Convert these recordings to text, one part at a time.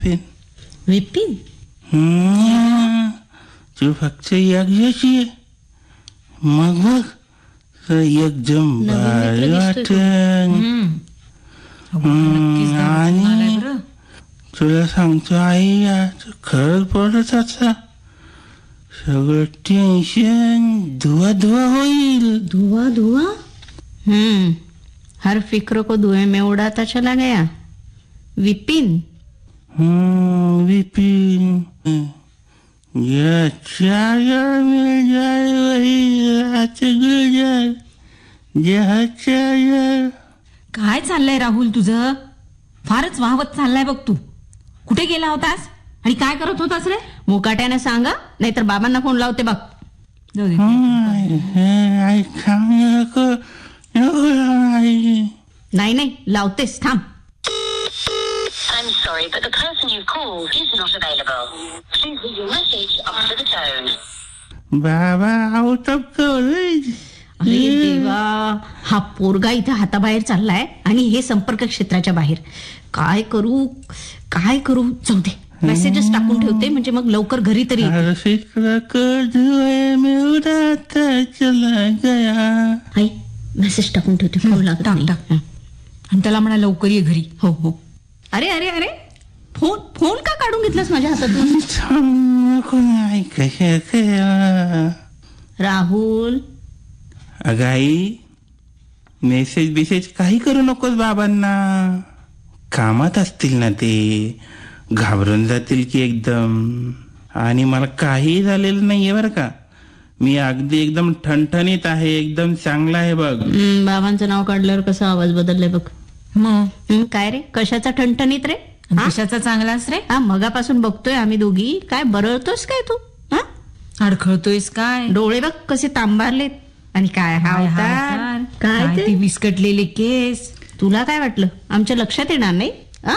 विपिन तू फक्त एकदाची आहे. मग बघ एकदम भारी वाटेल. आणि तुला सांगतो आई, आता खरंच पडत आता सगळं टेन्शन धुआ धुआ होईल. धुआ धुआ. हर फिक्र को धुएं में उड़ाता चला गया. विपिन विपिन या चार मिल जाए वही रात गुजर जहाँ चार. काय चाललंय राहुल तुझं? फारच वाहवत चाललाय बघ तू. कुठे गेला होतास आणि काय करत होतास रे? मुकाट्याने सांगा, नाहीतर बाबांना फोन लावते बघ. जाऊ दे. नाही नाही लावतेस, थांब. I'm sorry, but the person you've called is not available. Please leave your message after the tone. बाबा आउट ऑफ कव्हरेज. अरे देवा, हा पोरगा इथे हाताबाहेर चाललाय आणि हे संपर्क क्षेत्राच्या बाहेर. काय करू काय करू? जाऊ दे, मेसेजेस टाकून ठेवते, म्हणजे मग लवकर घरी तरी. मेसेज टाकून ठेवते, फोन लागत नाही. आणि त्याला म्हणा लवकर ये घरी. हो हो. अरे अरे अरे, फोन फोन का काढून घेतलास माझ्या हातातून? राहुल अगं आई, मेसेज बिसेज काही करू नकोस बाबांना. कामात असतील ना ते, घाबरून जातील की एकदम. आणि मला काही झालेलं नाहीये बरं का. मी अगदी एकदम ठणठणीत आहे, एकदम चांगला आहे बघ. बाबांचं नाव काढल्यावर कसा आवाज बदललाय बघ. मग काय रे, कशाचा ठणठणीत रे? कशाचा चांगलास रे? मगापासून बघतोय आम्ही दोघी. काय बरळतोस काय तू? अडखळतोयस काय? डोळे बघ कसे तांबारलेत. आणि काय हा काय ते विस्कटलेले केस. तुला काय वाटलं आमच्या लक्षात येणार नाही?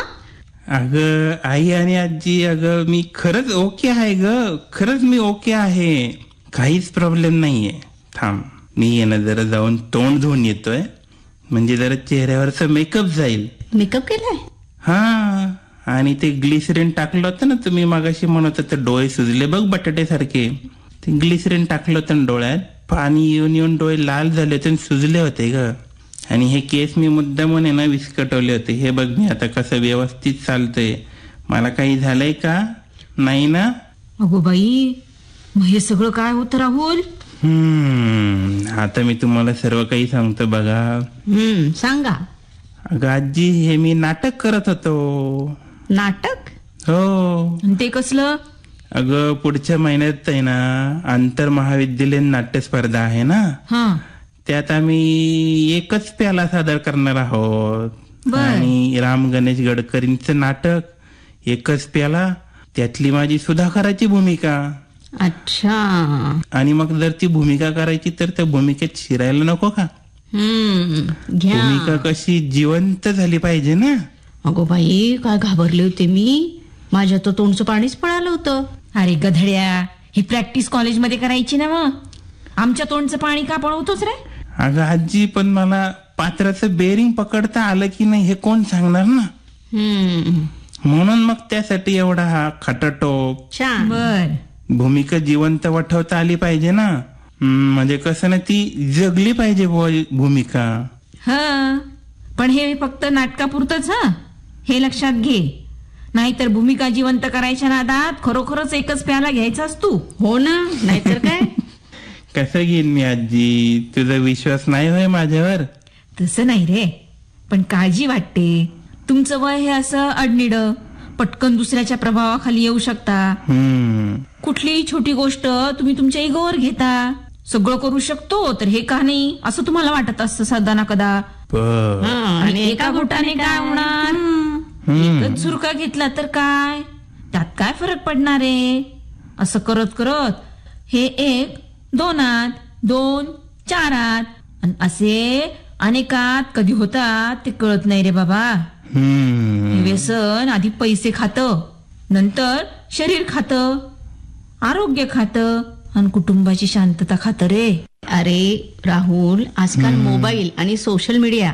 अगं आई आणि आजी, अगं मी खरंच ओके आहे ग. खरंच मी ओके आहे, काहीच प्रॉब्लेम नाहीये. थांब, मी येणं जरा जाऊन तोंड धुवून येतोय, म्हणजे जरा चेहऱ्यावरचा मेकअप जाईल. मेकअप केलाय? हा. आणि ते ग्लिसरीन टाकलं होतं ना तुम्ही मागाशी म्हणत होते, डोळे सुजले बघ बटाटे सारखे. ते ग्लिसरीन टाकलं होतं ना डोळ्यात, पाणी येऊन येऊन डोळे लाल झाले होते आणि सुजले होते ग. आणि हे केस मी मुद्दामून ना विस्कटवले होते. हे बघ मी आता कसं व्यवस्थित चालतंय. मला काही झालंय का? नाही ना? अगो बाई, मग हे सगळं काय होतं राहुल? आता मी तुम्हाला सर्व काही सांगतो बघा. सांगा. अगं आजी, हे मी नाटक करत होतो. नाटक? हो. ते कसलं? अगं पुढच्या महिन्यात आहे ना आंतर महाविद्यालयीन नाट्य स्पर्धा आहे ना. त्यात आम्ही एकच प्याला सादर करणार आहोत. आणि राम गणेश गडकरींचं नाटक एकच प्याला, त्यातली माझी सुधाकराची भूमिका. अच्छा. आणि मग जर ती भूमिका करायची तर त्या भूमिकेत शिरायला नको का? भूमिका कशी जिवंत झाली पाहिजे ना. अगो बाई, काय घाबरले होते मी. माझ्या तर तोंडचं पाणीच पळालं होतं. अरे गधड्या, ही प्रॅक्टिस कॉलेजमध्ये करायची ना. मग आमच्या तोंडचं पाणी का पळवतोच रे? अगं आजी, पण मला पात्राचं बेरिंग पकडता आलं की नाही हे कोण सांगणार ना. म्हणून मग त्यासाठी एवढा हा खटाटोप. बर, भूमिका जिवंत वठवता आली पाहिजे ना. म्हणजे कसं ना, ती जगली पाहिजे भूमिका. पण हे फक्त नाटकापुरतच. हे लक्षात घे, नाहीतर भूमिका जिवंत करायच्या नादात खरोखरच एकच प्याला घ्यायचास तू. हो ना, नाहीतर काय. कसं घेईन मी आजी? तुझा विश्वास नाही होय माझ्यावर? तसं नाही रे, पण काळजी वाटते. तुमचं वय हे असं अडनिड, पटकन दुसऱ्याच्या प्रभावाखाली येऊ शकता. कुठलीही छोटी गोष्ट तुम्ही तुमच्या इगोवर घेता. सगळं करू शकतो तर हे का नाही असं तुम्हाला वाटत असतं सदा ना कदा. आणि एका बोटाने काय होणार? एकच झुरका घेतला तर काय, त्यात काय फरक पडणार आहे? असं करत करत हे एक दोनात, दोन चारात, आणि असे अनेकात कधी होतात ते कळत नाही रे बाबा. हे व्यसन आधी पैसे खातं, नंतर शरीर खातं, आरोग्य खातं, आणि कुटुंबाची शांतता खातं रे. अरे राहुल, आजकाल मोबाईल आणि सोशल मीडिया